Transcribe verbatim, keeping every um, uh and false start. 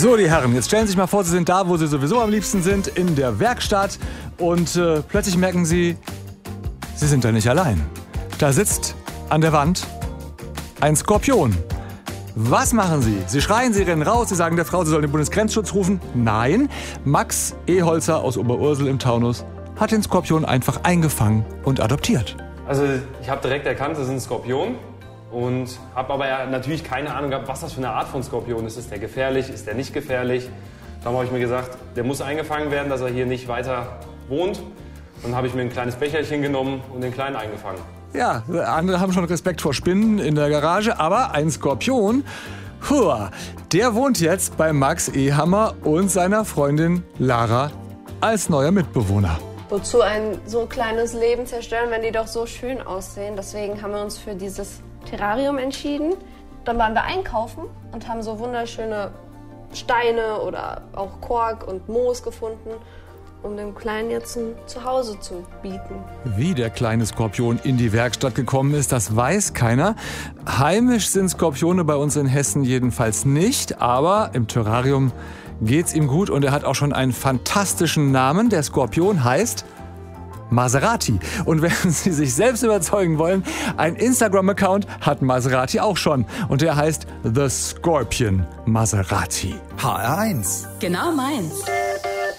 So, die Herren, jetzt stellen Sie sich mal vor, Sie sind da, wo Sie sowieso am liebsten sind, in der Werkstatt. Und äh, plötzlich merken Sie, Sie sind da nicht allein. Da sitzt an der Wand ein Skorpion. Was machen Sie? Sie schreien, Sie rennen raus, Sie sagen der Frau, sie soll den Bundesgrenzschutz rufen. Nein, Max Eholzer aus Oberursel im Taunus hat den Skorpion einfach eingefangen und adoptiert. Also ich habe direkt erkannt, das ist ein Skorpion und habe aber ja natürlich keine Ahnung gehabt, was das für eine Art von Skorpion ist. Ist der gefährlich, ist der nicht gefährlich? Darum habe ich mir gesagt, der muss eingefangen werden, dass er hier nicht weiter wohnt. Dann habe ich mir ein kleines Becherchen genommen und den Kleinen eingefangen. Ja, andere haben schon Respekt vor Spinnen in der Garage, aber ein Skorpion, hua, der wohnt jetzt bei Max Ehammer und seiner Freundin Lara als neuer Mitbewohner. Wozu ein so kleines Leben zerstören, wenn die doch so schön aussehen? Deswegen haben wir uns für dieses Terrarium entschieden. Dann waren wir einkaufen und haben so wunderschöne Steine oder auch Kork und Moos gefunden, um dem Kleinen jetzt ein Zuhause zu bieten. Wie der kleine Skorpion in die Werkstatt gekommen ist, das weiß keiner. Heimisch sind Skorpione bei uns in Hessen jedenfalls nicht, aber im Terrarium geht's ihm gut und er hat auch schon einen fantastischen Namen. Der Skorpion heißt Maserati. Und wenn Sie sich selbst überzeugen wollen, ein Instagram-Account hat Maserati auch schon. Und der heißt The Scorpion Maserati. H R eins. Genau meins.